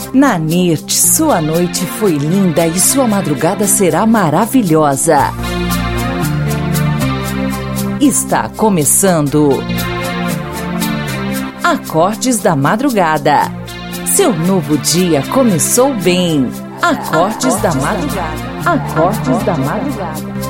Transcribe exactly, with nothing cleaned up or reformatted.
Na NIRT, sua noite foi linda e sua madrugada será maravilhosa. Está começando Acordes da Madrugada. Seu novo dia começou bem. Acordes da Madrugada. Acordes da Madrugada.